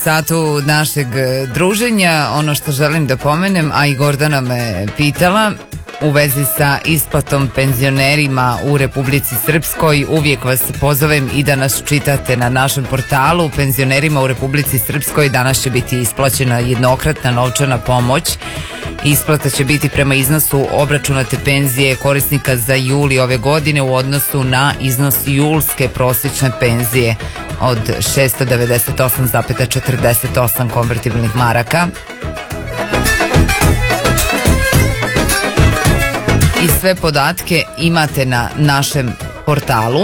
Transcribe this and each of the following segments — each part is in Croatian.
satu našeg druženja. Ono što želim da pomenem, a i Gordana me pitala u vezi sa isplatom penzionerima u Republici Srpskoj, uvijek vas pozovem i da nas čitate na našem portalu. Penzionerima u Republici Srpskoj danas će biti isplaćena jednokratna novčana pomoć. Isplata će biti prema iznosu obračunate penzije korisnika za juli ove godine u odnosu na iznos julske prosječne penzije od 698,48 konvertibilnih maraka. I sve podatke imate na našem portalu.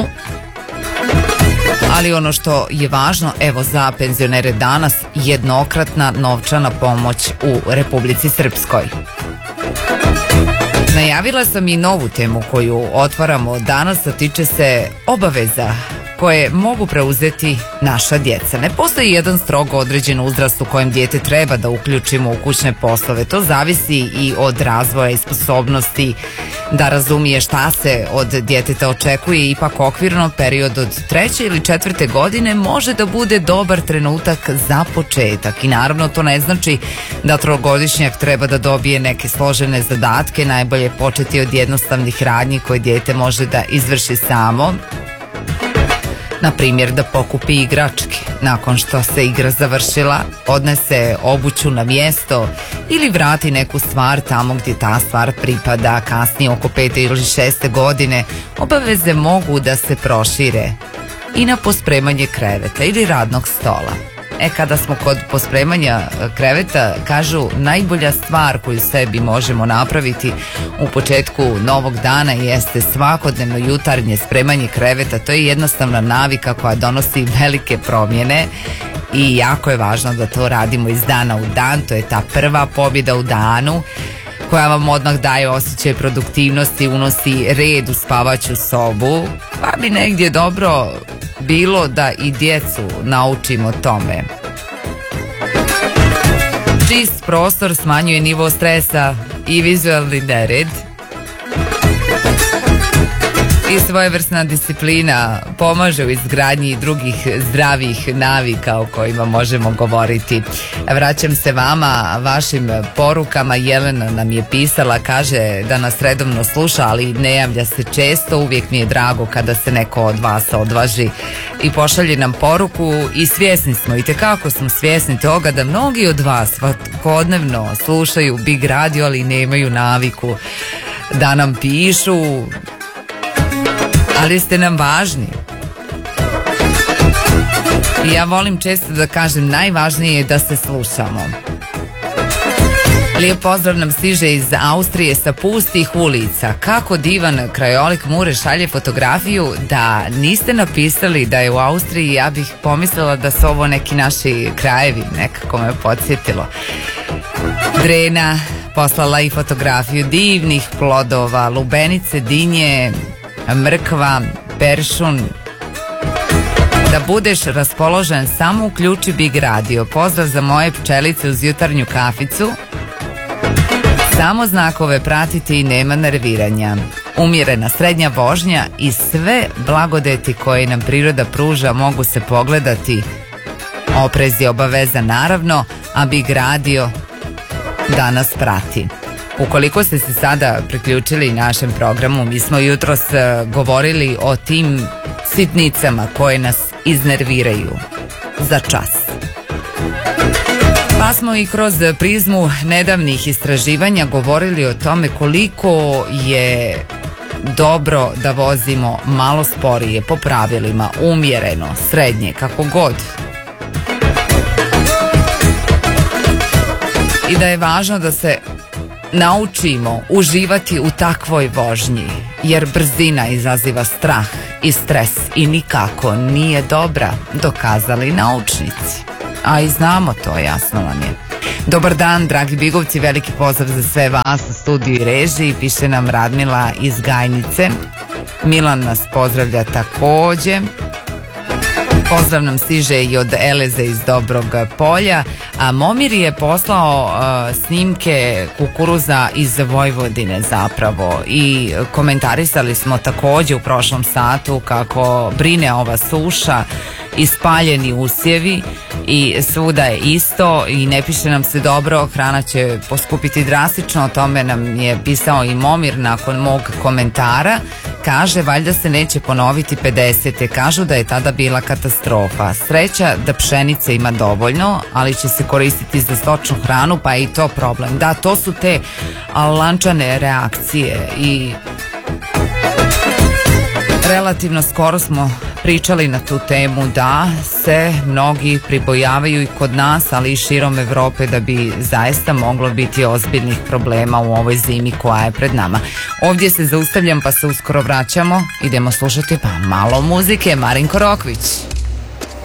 Ali ono što je važno, evo za penzionere danas, jednokratna novčana pomoć u Republici Srpskoj. Najavila sam i novu temu koju otvaramo danas, a tiče se obaveza koje mogu preuzeti naša djeca. Ne postoji jedan strogo određen uzrast u kojem dijete treba da uključimo u kućne poslove. To zavisi i od razvoja i sposobnosti da razumije šta se od djeteta očekuje. Ipak okvirno period od 3. ili 4. godine može da bude dobar trenutak za početak. I naravno to ne znači da trogodišnjak treba da dobije neke složene zadatke. Najbolje je početi od jednostavnih radnji koje dijete može da izvrši samo. Na primjer da pokupi igračke nakon što se igra završila, odnese obuću na mjesto ili vrati neku stvar tamo gdje ta stvar pripada. Kasnije oko 5. ili 6. godine obaveze mogu da se prošire i na pospremanje kreveta ili radnog stola. Kada smo kod pospremanja kreveta, kažu najbolja stvar koju sebi možemo napraviti u početku novog dana jeste svakodnevno jutarnje spremanje kreveta. To je jednostavna navika koja donosi velike promjene i jako je važno da to radimo iz dana u dan. To je ta prva pobjeda u danu koja vam odmah daje osjećaj produktivnosti, unosi red u spavaću sobu, pa bi negdje dobro bilo da i djecu naučimo tome. Čist prostor smanjuje nivo stresa i vizualni nered. I svojevrsna disciplina pomaže u izgradnji drugih zdravih navika o kojima možemo govoriti. Vraćam se vama, vašim porukama. Jelena nam je pisala, kaže da nas redovno sluša, ali ne javlja se često. Uvijek mi je drago kada se neko od vas odvaži i pošalje nam poruku. I svjesni smo, i tekako smo svjesni toga da mnogi od vas svakodnevno slušaju Big Radio, ali nemaju naviku da nam pišu. Ali ste nam važni. I ja volim često da kažem, najvažnije je da se slušamo. Lijep pozdrav nam stiže iz Austrije sa pustih ulica. Kako divan krajolik Mure šalje fotografiju. Da niste napisali da je u Austriji, ja bih pomislila da su ovo neki naši krajevi. Nekako me podsjetilo. Drena poslala i fotografiju divnih plodova, lubenice, dinje, mrkva, peršun. Da budeš raspoložen, samo uključi Big Radio. Pozdrav za moje pčelice uz jutarnju kaficu. Samo znakove pratiti i nema nerviranja. Umjerena srednja vožnja i sve blagodeti koje nam priroda pruža mogu se pogledati. Oprez je obaveza naravno, a Big Radio da nas prati. Ukoliko ste se sada priključili našem programu, mi smo jutros govorili o tim sitnicama koje nas iznerviraju za čas. Pa smo i kroz prizmu nedavnih istraživanja govorili o tome koliko je dobro da vozimo malo sporije, po pravilima, umjereno, srednje, kako god. I da je važno da se naučimo uživati u takvoj vožnji, jer brzina izaziva strah i stres i nikako nije dobra, dokazali naučnici. A i znamo to, jasno vam je. Dobar dan, dragi Bigovci, veliki pozdrav za sve vas u studiju i režiji, piše nam Radmila iz Gajnice. Milan nas pozdravlja također. Pozdrav nam stiže i od Eleze iz Dobrog Polja, a Momir je poslao snimke kukuruza iz Vojvodine zapravo i komentarisali smo također u prošlom satu kako brine ova suša i spaljeni usjevi i svuda je isto i ne piše nam se dobro, hrana će poskupiti drastično, o tome nam je pisao i Momir nakon mog komentara. Kaže, valjda se neće ponoviti 50. Kažu da je tada bila katastrofa. Sreća da pšenice ima dovoljno, ali će se koristiti za stočnu hranu, pa je i to problem. Da, to su te lančane reakcije i relativno skoro smo pričali na tu temu da se mnogi pribojavaju i kod nas, ali i širom Evrope, da bi zaista moglo biti ozbiljnih problema u ovoj zimi koja je pred nama. Ovdje se zaustavljam pa se uskoro vraćamo. Idemo slušati pa malo muzike. Marinko Rokvić.